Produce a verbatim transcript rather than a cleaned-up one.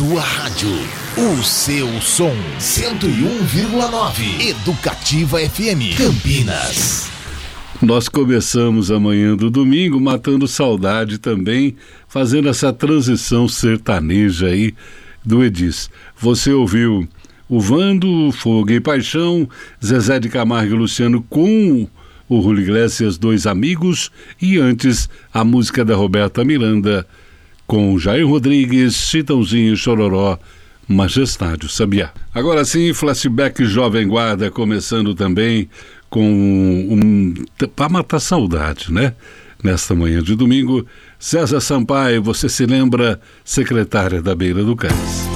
sua rádio, o seu som, cento e um vírgula nove, Educativa F M, Campinas. Nós começamos amanhã do domingo matando saudade também, fazendo essa transição sertaneja aí do Edis. Você ouviu o Vando, Fogo e Paixão, Zezé de Camargo e Luciano com o Julio Iglesias, Dois Amigos, e antes a música da Roberta Miranda com Jair Rodrigues, Chitãozinho e Chororó, Majestade, o Sabiá. Agora sim, flashback Jovem Guarda, começando também com um, para matar saudade, né? Nesta manhã de domingo, César Sampaio, você se lembra, Secretária da Beira do Cais.